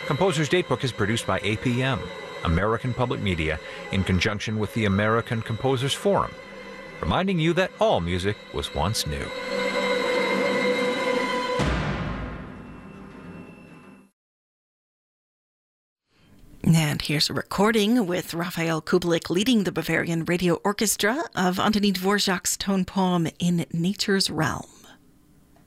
Composer's Datebook is produced by APM, American Public Media, in conjunction with the American Composers Forum, reminding you that all music was once new. And here's a recording with Raphael Kubelik leading the Bavarian Radio Orchestra of Antonin Dvorak's tone poem In Nature's Realm.